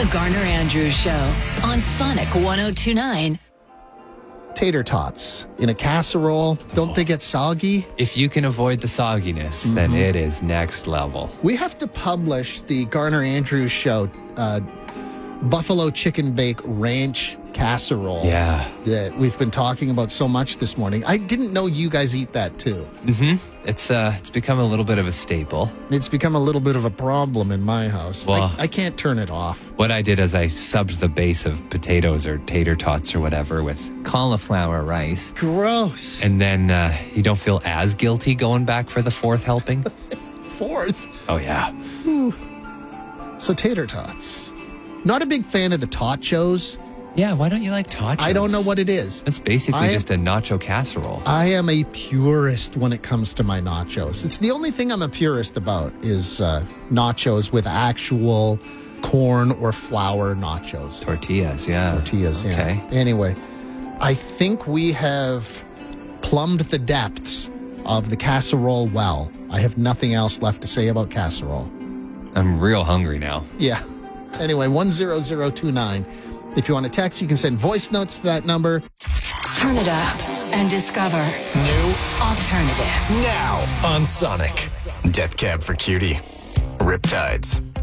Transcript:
The Garner Andrews Show on Sonic 102.9. Tater tots in a casserole. Don't they get soggy? If you can avoid the sogginess, then it is next level. We have to publish the Garner Andrews Show buffalo chicken bake ranch casserole that we've been talking about so much this morning. I didn't know you guys eat that too. It's become a little bit of a staple. It's become a little bit of a problem in my house. Well, I can't turn it off. What I did is I subbed the base of potatoes or tater tots or whatever with cauliflower rice. Gross. And then you don't feel as guilty going back for the fourth helping? Fourth? Oh, yeah. So tater tots. Not a big fan of the tachos. Yeah, why don't you like tachos? I don't know what it is. It's basically just a nacho casserole. I am a purist when it comes to my nachos. It's the only thing I'm a purist about is nachos with actual corn or flour nachos. Tortillas, yeah. Tortillas, yeah. Okay. Anyway, I think we have plumbed the depths of the casserole well. I have nothing else left to say about casserole. I'm real hungry now. Yeah. Anyway, 10029. If you want to text, you can send voice notes to that number. Turn it up and discover new alternative. Now on Sonic. Death Cab for Cutie. Riptides.